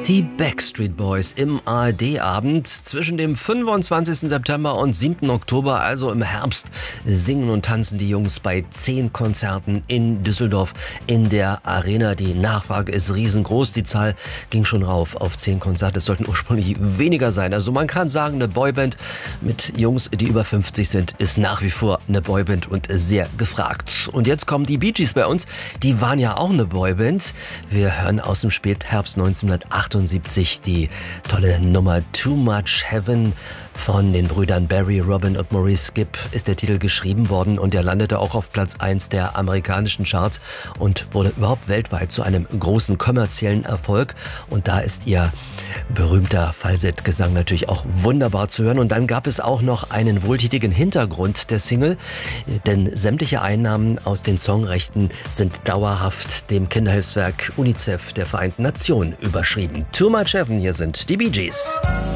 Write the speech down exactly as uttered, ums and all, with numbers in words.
Die Backstreet Boys im A R D-Abend zwischen dem fünfundzwanzigsten September und siebten Oktober, also im Herbst, singen und tanzen die Jungs bei zehn Konzerten in Düsseldorf in der Arena. Die Nachfrage ist riesengroß, die Zahl ging schon rauf auf zehn Konzerte. Es sollten ursprünglich weniger sein. Also man kann sagen, eine Boyband mit Jungs, die über fünfzig sind, ist nach wie vor eine Boyband und sehr gefragt. Und jetzt kommen die Bee Gees bei uns. Die waren ja auch eine Boyband. Wir hören aus dem Spätherbst neunzehnhundertachtundsiebzig die tolle Nummer Too Much Heaven. Von den Brüdern Barry, Robin und Maurice Gibb ist der Titel geschrieben worden und er landete auch auf Platz eins der amerikanischen Charts und wurde überhaupt weltweit zu einem großen kommerziellen Erfolg. Und da ist ihr berühmter Falsettgesang natürlich auch wunderbar zu hören. Und dann gab es auch noch einen wohltätigen Hintergrund der Single, denn sämtliche Einnahmen aus den Songrechten sind dauerhaft dem Kinderhilfswerk UNICEF der Vereinten Nationen überschrieben. Too Much Heaven, hier sind die Bee Gees.